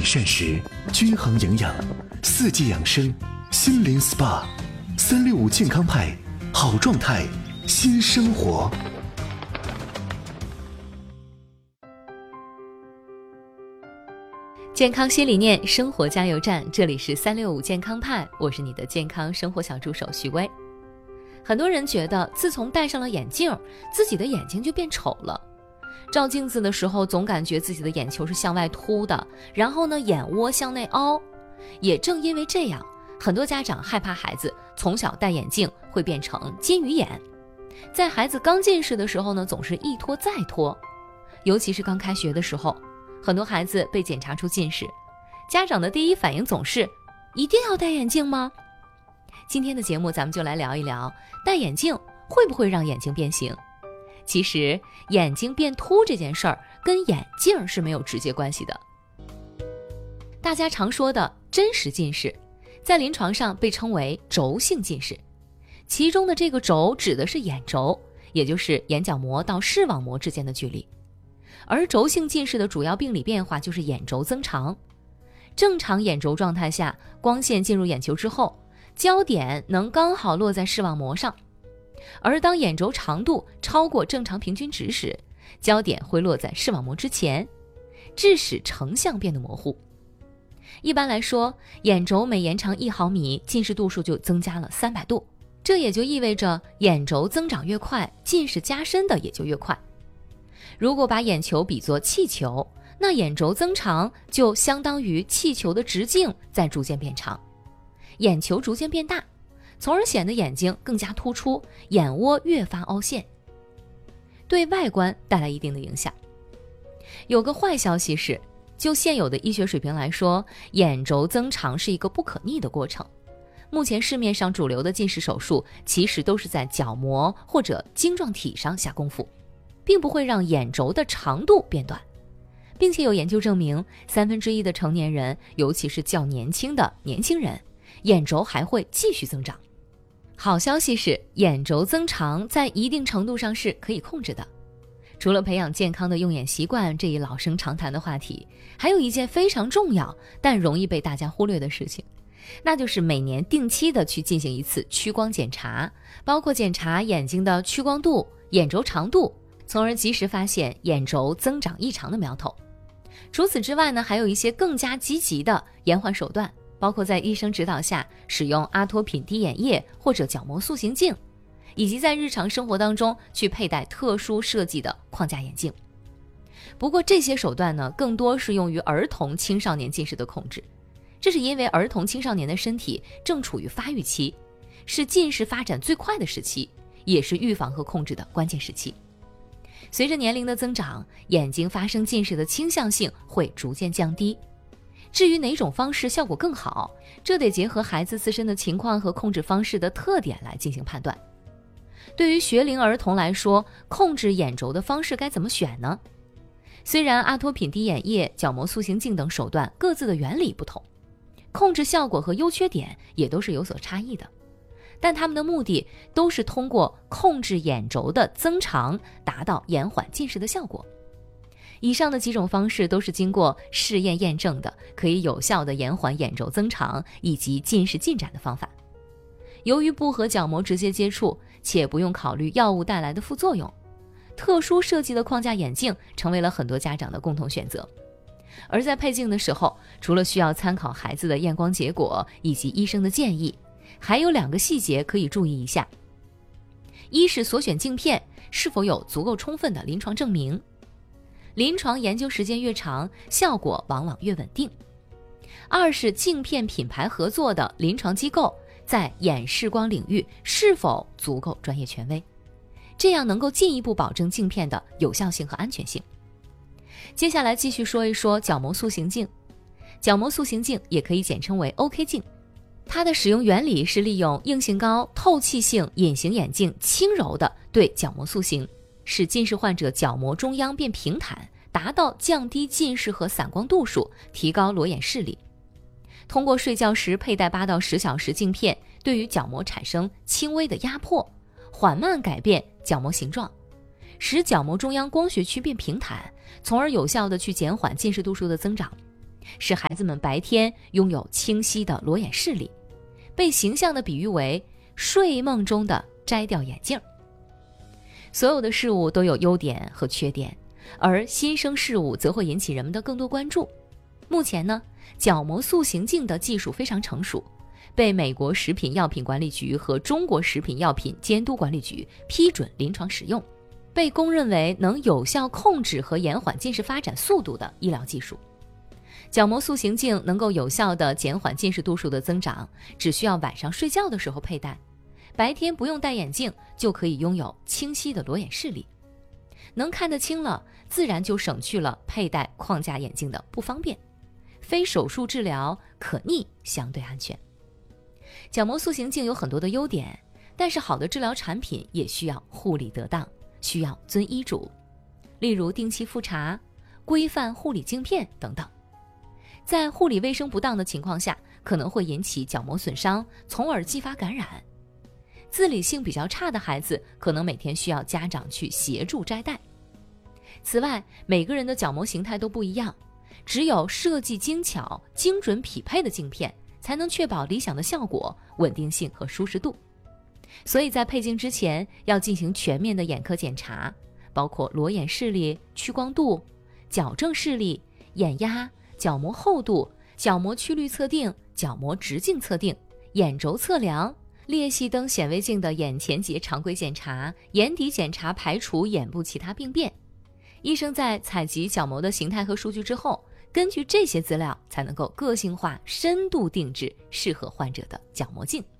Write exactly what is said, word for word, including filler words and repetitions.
膳食，均衡营养，四季养生，心灵 S P A， 三六五健康派，好状态，新生活。 健康新理念，生活加油站，这里是三六五健康派，我是你的健康生活小助手徐薇。很多人觉得自从戴上了眼镜，自己的眼睛就变丑了。照镜子的时候总感觉自己的眼球是向外凸的，然后呢眼窝向内凹。也正因为这样，很多家长害怕孩子从小戴眼镜会变成金鱼眼，在孩子刚近视的时候呢总是一拖再拖。尤其是刚开学的时候，很多孩子被检查出近视，家长的第一反应总是一定要戴眼镜吗？今天的节目咱们就来聊一聊，戴眼镜会不会让眼睛变形。其实眼睛变凸这件事儿跟眼镜是没有直接关系的。大家常说的真实近视，在临床上被称为轴性近视，其中的这个轴指的是眼轴，也就是眼角膜到视网膜之间的距离。而轴性近视的主要病理变化就是眼轴增长。正常眼轴状态下，光线进入眼球之后，焦点能刚好落在视网膜上，而当眼轴长度超过正常平均值时，焦点会落在视网膜之前，致使成像变得模糊。一般来说，眼轴每延长一毫米，近视度数就增加了三百度，这也就意味着眼轴增长越快，近视加深的也就越快。如果把眼球比作气球，那眼轴增长就相当于气球的直径在逐渐变长，眼球逐渐变大，从而显得眼睛更加突出，眼窝越发凹陷，对外观带来一定的影响。有个坏消息是，就现有的医学水平来说，眼轴增长是一个不可逆的过程。目前市面上主流的近视手术其实都是在角膜或者晶状体上下功夫，并不会让眼轴的长度变短，并且有研究证明，三分之一的成年人，尤其是较年轻的年轻人，眼轴还会继续增长。好消息是，眼轴增长在一定程度上是可以控制的。除了培养健康的用眼习惯这一老生常谈的话题，还有一件非常重要但容易被大家忽略的事情，那就是每年定期的去进行一次屈光检查，包括检查眼睛的屈光度、眼轴长度，从而及时发现眼轴增长异常的苗头。除此之外呢，还有一些更加积极的延缓手段，包括在医生指导下使用阿托品滴眼液或者角膜塑形镜，以及在日常生活当中去佩戴特殊设计的框架眼镜。不过这些手段呢，更多是用于儿童青少年近视的控制，这是因为儿童青少年的身体正处于发育期，是近视发展最快的时期，也是预防和控制的关键时期。随着年龄的增长，眼睛发生近视的倾向性会逐渐降低。至于哪种方式效果更好，这得结合孩子自身的情况和控制方式的特点来进行判断。对于学龄儿童来说，控制眼轴的方式该怎么选呢？虽然阿托品滴眼液、角膜塑形镜等手段各自的原理不同，控制效果和优缺点也都是有所差异的，但他们的目的都是通过控制眼轴的增长，达到延缓近视的效果。以上的几种方式都是经过试验验证的，可以有效地延缓眼轴增长以及近视进展的方法。由于不和角膜直接接触，且不用考虑药物带来的副作用，特殊设计的框架眼镜成为了很多家长的共同选择。而在配镜的时候，除了需要参考孩子的验光结果以及医生的建议，还有两个细节可以注意一下。一是所选镜片是否有足够充分的临床证明，临床研究时间越长，效果往往越稳定。二是镜片品牌合作的临床机构在眼视光领域是否足够专业权威，这样能够进一步保证镜片的有效性和安全性。接下来继续说一说角膜塑形镜。角膜塑形镜也可以简称为 O K 镜，它的使用原理是利用硬性高、透气性隐形眼镜轻柔地对角膜塑形，使近视患者角膜中央变平坦，达到降低近视和散光度数，提高裸眼视力。通过睡觉时佩戴八到十小时镜片，对于角膜产生轻微的压迫，缓慢改变角膜形状，使角膜中央光学区变平坦，从而有效地去减缓近视度数的增长。 使孩子们白天拥有清晰的裸眼视力，被形象地比喻为睡梦中的摘掉眼镜。所有的事物都有优点和缺点，而新生事物则会引起人们的更多关注。目前呢，角膜塑形镜的技术非常成熟，被美国食品药品管理局和中国食品药品监督管理局批准临床使用，被公认为能有效控制和延缓近视发展速度的医疗技术。角膜塑形镜能够有效地减缓近视度数的增长，只需要晚上睡觉的时候佩戴，白天不用戴眼镜就可以拥有清晰的裸眼视力。能看得清了，自然就省去了佩戴框架眼镜的不方便。非手术治疗可逆相对安全。角膜塑形镜有很多的优点，但是好的治疗产品也需要护理得当，需要遵医嘱，例如定期复查、规范护理镜片等等。在护理卫生不当的情况下，可能会引起角膜损伤，从而激发感染。自理性比较差的孩子，可能每天需要家长去协助摘戴。此外，每个人的角膜形态都不一样，只有设计精巧、精准匹配的镜片，才能确保理想的效果、稳定性和舒适度。所以在配镜之前，要进行全面的眼科检查，包括裸眼视力、屈光度、矫正视力、眼压、角膜厚度、角膜曲率测定、角膜直径测定、眼轴测量、裂隙灯显微镜的眼前节常规检查、眼底检查，排除眼部其他病变。医生在采集角膜的形态和数据之后，根据这些资料才能够个性化、深度定制适合患者的角膜镜。